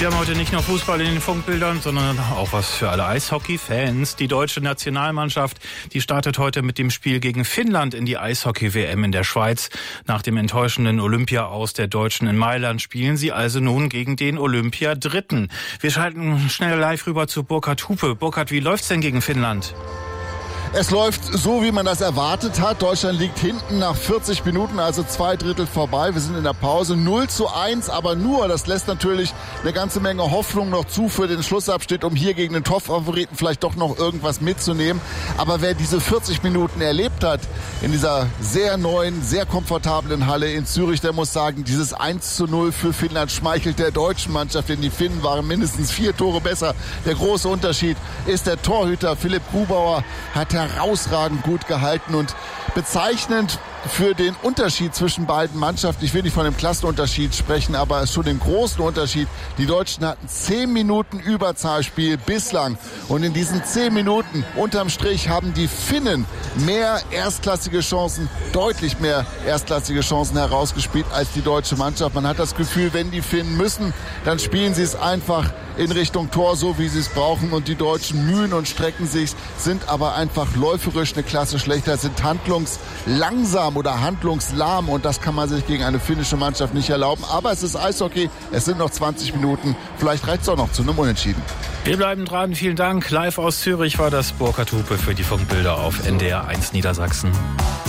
Wir haben heute nicht nur Fußball in den Funkbildern, sondern auch was für alle Eishockey-Fans. Die deutsche Nationalmannschaft, die startet heute mit dem Spiel gegen Finnland in die Eishockey-WM in der Schweiz. Nach dem enttäuschenden Olympia-Aus der Deutschen in Mailand spielen sie also nun gegen den Olympiadritten. Wir schalten schnell live rüber zu Burkhard Hupe. Burkhard, wie läuft's denn gegen Finnland? Es läuft so, wie man das erwartet hat. Deutschland liegt hinten nach 40 Minuten, also 2/3 vorbei. Wir sind in der Pause 0:1, aber nur, das lässt natürlich eine ganze Menge Hoffnung noch zu für den Schlussabschnitt, um hier gegen den Top-Favoriten vielleicht doch noch irgendwas mitzunehmen. Aber wer diese 40 Minuten erlebt hat in dieser sehr neuen, sehr komfortablen Halle in Zürich, der muss sagen, dieses 1:0 für Finnland schmeichelt der deutschen Mannschaft, denn die Finnen waren mindestens 4 Tore besser. Der große Unterschied ist der Torhüter Philipp Grubauer, hat herausragend gut gehalten und bezeichnend für den Unterschied zwischen beiden Mannschaften. Ich will nicht von dem Klassenunterschied sprechen, aber schon den großen Unterschied. Die Deutschen hatten 10 Minuten Überzahlspiel bislang. Und in diesen 10 Minuten unterm Strich haben die Finnen mehr erstklassige Chancen, deutlich mehr erstklassige Chancen herausgespielt als die deutsche Mannschaft. Man hat das Gefühl, wenn die Finnen müssen, dann spielen sie es einfach in Richtung Tor, so wie sie es brauchen. Und die Deutschen mühen und strecken sich, sind aber einfach läuferisch eine Klasse schlechter, sind handlungslangsam oder handlungslahm. Und das kann man sich gegen eine finnische Mannschaft nicht erlauben. Aber es ist Eishockey, es sind noch 20 Minuten. Vielleicht reicht es auch noch zu einem Unentschieden. Wir bleiben dran, vielen Dank. Live aus Zürich war das Burkhard Hupe für die Funkbilder auf NDR 1 Niedersachsen.